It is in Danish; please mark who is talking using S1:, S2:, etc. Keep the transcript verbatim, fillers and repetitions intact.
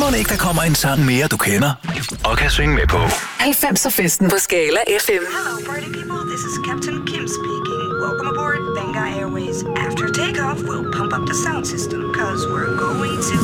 S1: Må ikke der kommer en sang mere, du kender og kan synge med på.
S2: halvfemser festen på Skala F M.
S3: Hello, party people. This is Captain Kim speaking. Welcome aboard Benga Airways. After takeoff, we'll pump up the sound system, cause we're going to